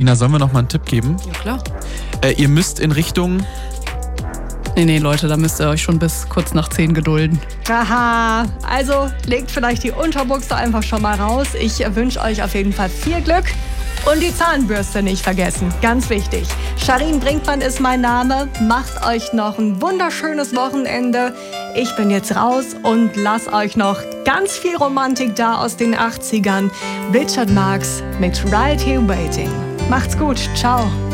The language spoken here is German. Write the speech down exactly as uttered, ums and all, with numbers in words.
Ina, sollen wir noch mal einen Tipp geben? Ja, klar. Äh, ihr müsst in Richtung... Nee, nee, Leute, da müsst ihr euch schon bis kurz nach zehn gedulden. Aha, also legt vielleicht die Unterbuchse einfach schon mal raus. Ich wünsche euch auf jeden Fall viel Glück. Und die Zahnbürste nicht vergessen, ganz wichtig. Charin Brinkmann ist mein Name. Macht euch noch ein wunderschönes Wochenende. Ich bin jetzt raus und lasst euch noch ganz viel Romantik da aus den achtzigern. Richard Marx mit Right Here Waiting. Macht's gut, ciao.